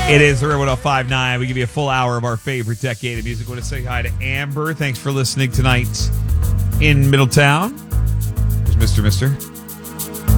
It is the Real 1059. We give you a full hour of our favorite decade of music. I want to say hi to Amber. Thanks for listening tonight in Middletown. There's Mr.